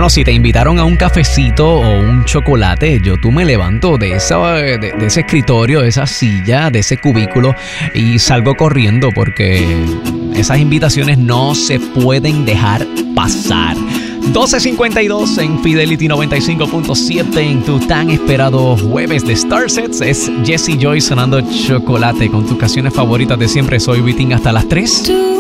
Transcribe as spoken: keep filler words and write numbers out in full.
Bueno, si te invitaron a un cafecito o un chocolate, yo tú me levanto de, esa, de, de ese escritorio, de esa silla, de ese cubículo y salgo corriendo porque esas invitaciones no se pueden dejar pasar. doce cincuenta y dos en Fidelity noventa y cinco punto siete en tu tan esperado jueves de Starsets. Es Jesse Joy sonando Chocolate con tus canciones favoritas de siempre. Soy Vitín hasta las tres.